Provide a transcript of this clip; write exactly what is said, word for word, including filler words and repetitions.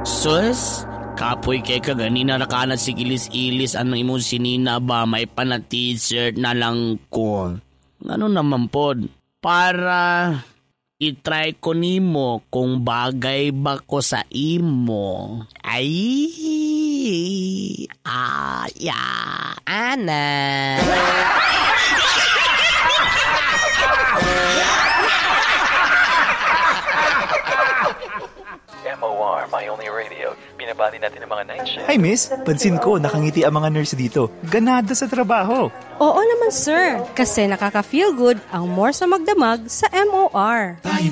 Sus, kapoy kay kaganina nakana si ilis-ilis anong imong sinina ba may pana t-shirt na lang ko. Ano naman pod? Para i-try ko nimo kung bagay ba ko sa imo. Ay, ah, ya, ana. M O R, My Only Radio. Binabati natin ang mga night shift. Hi miss, pansin ko nakangiti ang mga nurse dito. Ganado sa trabaho. Oo naman sir, kasi nakaka-feel good ang more sa magdamag sa M O R.